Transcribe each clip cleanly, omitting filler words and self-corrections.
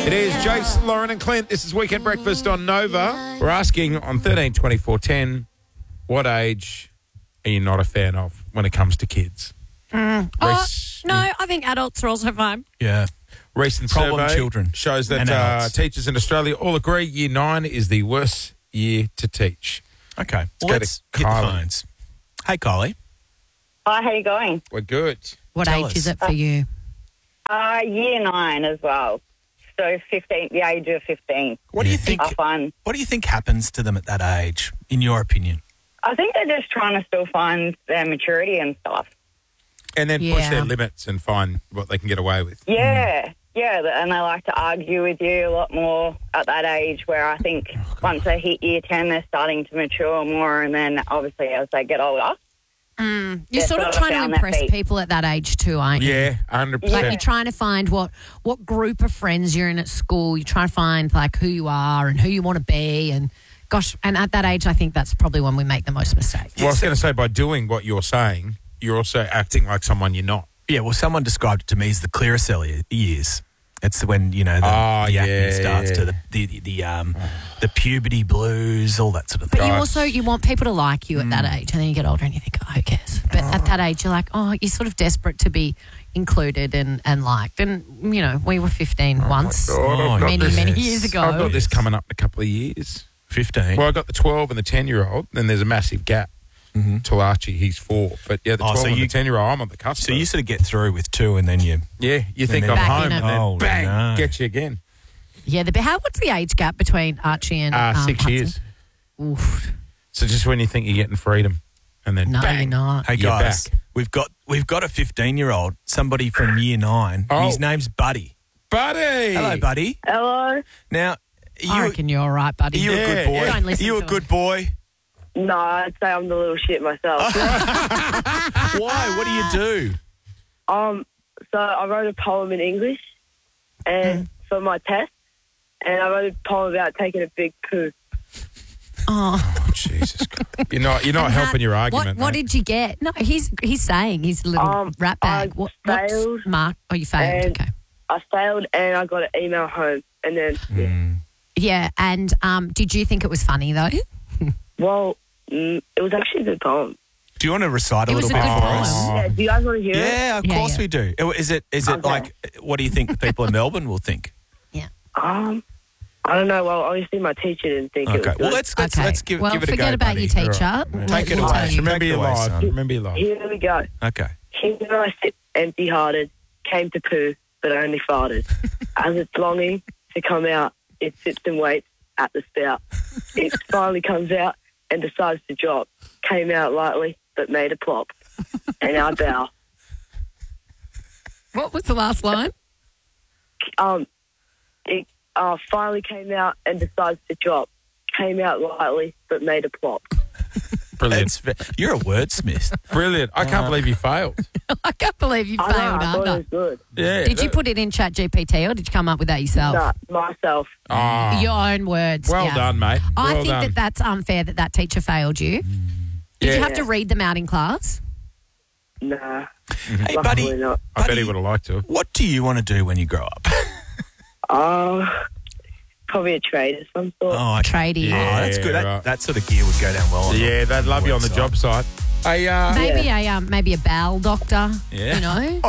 It is Jace, Lauren and Clint. This is Weekend Breakfast on Nova. We're asking on 13 24 10, what age are you not a fan of when it comes to kids? No, I think adults are also fine. Yeah. Recent Problem survey children shows and that adults. teachers in Australia all agree Year 9 is the worst year to teach. Okay. go Let's to hit the Kylie. phones. Hey, Kylie. Hi, how you going? We're good. What Tell age us. is it for you? Year 9 as well. So 15, the age of 15. What do you think? I find. What do you think happens to them at that age, in your opinion? I think they're just trying to still find their maturity and stuff. And then push Yeah. their limits and find what they can get away with. Yeah, and they like to argue with you a lot more at that age, where I think once they hit year 10, they're starting to mature more, and then obviously as they get older. You're Yeah, sort of sort of trying to found that impress beat. people at that age too, aren't you? Yeah, 100%. Like you're trying to find what group of friends you're in at school. You're trying to find like who you are and who you want to be. And gosh, and at that age, I think that's probably when we make the most mistakes. Well, I was going to say, by doing what you're saying, you're also acting like someone you're not. Yeah, well, someone described it to me as the clearasil years. It's when, you know, the acne starts to the puberty blues, all that sort of thing. But you want people to like you at that age, and then you get older and you think, oh, who cares? But at that age, you're like, oh, you're sort of desperate to be included and liked. And, you know, we were 15 once, many years ago. I've got this coming up in a couple of years. 15. Well, I got the 12 and the 10-year-old, then there's a massive gap till Archie, he's 4. But yeah, the 12 and the 10-year-old, I'm on the cusp. So you sort of get through with 2 and then you... Yeah, you think then I'm back home in and it. then Oh, bang, no. get you again. Yeah, what's the age gap between Archie and 6 Hudson? years. Oof. So just when you think you're getting freedom and then No, bang. you're not. Hey, You're guys, back. we've got a 15-year-old, somebody from year 9. Oh. His name's Buddy. Buddy! Hello, Buddy. Hello? Now, I reckon you're all right, buddy. are you a good boy? Don't Are listen you a to good him. boy? No, I'd say I'm the little shit myself. Why? What do you do? So I wrote a poem in English and for my test, and I wrote a poem about taking a big poo. Oh. Jesus Christ. You're not helping your argument, What mate. did you get? No, he's saying he's a little rat bag. I What's failed mark? Oh, you failed. and- Okay. I failed and I got an email home, and then Yeah, and did you think it was funny though? well, it was actually a good poem. Do you want to recite a It was little a bit good for poem. us? Yeah, do you guys want to hear it? Yeah, of Yeah, course yeah. we do. Is it Okay. like, what do you think the people in Melbourne will think? I don't know. Well, obviously my teacher didn't think it Okay, was good. well, let's give well, it a go, forget about buddy. your teacher. All right. We'll Take it tell away. you. Remember your Take it away, life. son. Remember your life. Here we go. Okay. Here I sit empty-hearted, came to poo, but only farted. As it's longing to come out, it sits and waits at the spout. It finally comes out and decides to drop. Came out lightly, but made a plop. And I bow. What was the last line? It finally came out and decides to drop. Came out lightly, but made a plop. Brilliant. You're a wordsmith. Brilliant. I can't believe you failed. I can't believe you I know, failed, I thought it Arthur. was good. Yeah. Did you put it in Chat GPT or did you come up with that yourself? No, myself. Oh, Your own words. well yeah. done, mate. I Well think done. that's unfair that teacher failed you. Did Yeah. you have to read them out in class? Nah. Hey, Luckily buddy, not. I bet he would have liked to. what do you want to do when you grow up? Probably a trade of some sort. Oh, okay. Tradie. Yeah. Oh, that's good. right. That sort of gear would go down well. On Yeah, they'd love you on the website. job site. Hey, Maybe a bowel doctor. Yeah. You know?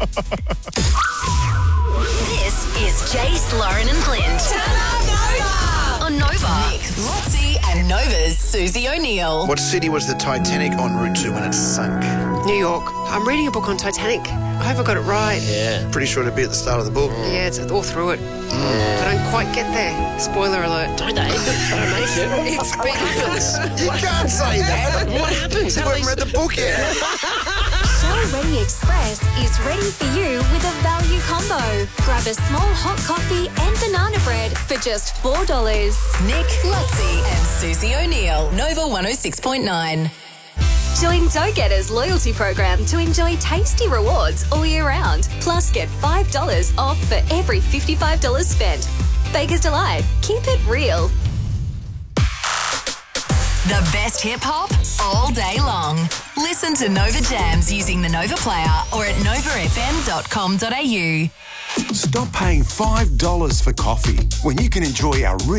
This is Jace, Lauren and Clint. On Nova. Nick, Lotzie and Nova's Susie O'Neill. What city was the Titanic en route to when it sunk? New York. I'm reading a book on Titanic. I hope I got it right. Pretty sure it'd be at the start of the book. Yeah, it's all through it. I don't quite get there. Spoiler alert. Don't they? It's big happens. You can't say that. What happens? You haven't read the book yet. Shell Ready Express is ready for you with a value combo. Grab a small hot coffee and banana bread for just $4. Nick, Lotzie and Susie O'Neill. Nova 106.9. Join Dough Getters loyalty program to enjoy tasty rewards all year round. Plus, get $5 off for every $55 spent. Baker's Delight. Keep it real. The best hip hop all day long. Listen to Nova Jams using the Nova Player or at novafm.com.au. Stop paying $5 for coffee when you can enjoy our